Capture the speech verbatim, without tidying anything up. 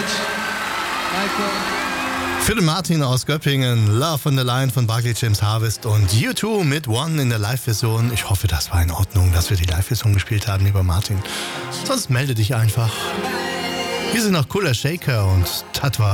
Für den Martin aus Göppingen, Love on the Line von Barclay James Harvest und U zwei mit One in der Live-Version. Ich hoffe, das war in Ordnung, dass wir die Live-Version gespielt haben, lieber Martin. Sonst melde dich einfach. Hier sind noch Cooler Shaker und Tatwa.